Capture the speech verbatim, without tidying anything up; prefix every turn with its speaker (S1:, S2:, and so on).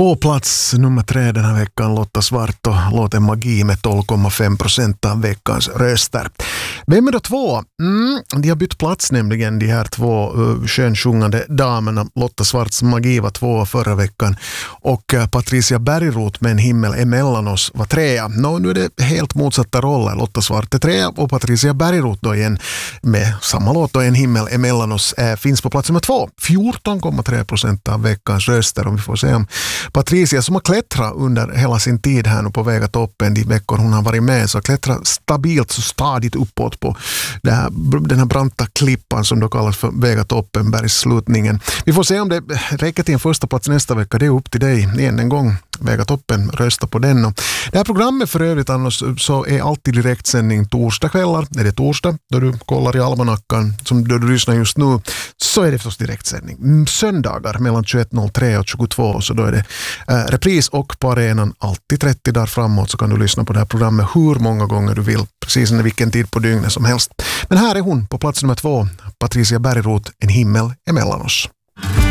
S1: På plats nummer tre den här veckan Lotta Svart och låten Magi med tolv komma fem procent av veckans röster. Vem är då två? Mm, de har bytt plats nämligen, de här två uh, skönsjungande damerna. Lotta Svarts Magi var två förra veckan och uh, Patricia Bergroth med En himmel emellan oss var trea. Nå, nu är det helt motsatta roller. Lotta Svart är trea och Patricia Bergroth då igen med samma låt och En himmel emellan oss äh, finns på plats nummer två. fjorton komma tre procent av veckans röster, och vi får se om Patricia, som har klättrat under hela sin tid här nu på Väga toppen, de veckor hon har varit med, så klättrat stabilt så stadigt uppåt på det här, den här branta klippan som då kallas för Väga toppen, bergslutningen. Vi får se om det räcker till en första plats nästa vecka. Det är upp till dig än en gång. Väga toppen, rösta på den. Och det här programmet för övrigt annars så är alltid direktsändning torsdagskvällar. Är det torsdag då du kollar i almanackan som då du lyssnar just nu, så är det förstås direktsändning. Söndagar mellan tjugoett noll tre och tjugotvå, så då är det eh, repris, och på arenan alltid trettio dagar framåt så kan du lyssna på det här programmet hur många gånger du vill, precis under vilken tid på dygnet som helst. Men här är hon på plats nummer två, Patricia Bergroth, En himmel emellan oss.